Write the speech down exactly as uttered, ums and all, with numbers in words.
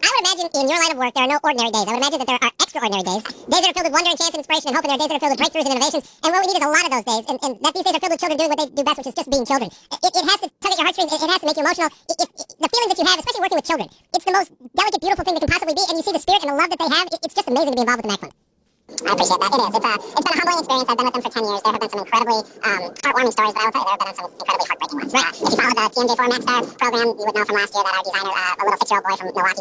I would imagine in your line of work there are no ordinary days. I would imagine that there are extraordinary days. Days that are filled with wonder and chance and inspiration and hope, and there are days that are filled with breakthroughs and innovations. And what we need is a lot of those days. And, and that these days are filled with children doing what they do best, which is just being children. It, it has to tug at your heartstrings. It, it has to make you emotional. It, it, it, the feelings that you have, especially working with children, it's the most delicate, beautiful thing that can possibly be. And you see the spirit and the love that they have. It, it's just amazing to be involved with the Mac Fund. I appreciate that. It is. It's, a, it's been a humbling experience. I've been with them for ten years. There have been some incredibly um, heartwarming stories, but I will tell you, there have been some incredibly heartbreaking ones. Right. Uh, if you follow the T M J four Mac Star program, you would know from last year that our designer, uh, a little six-year-old boy from Milwaukee,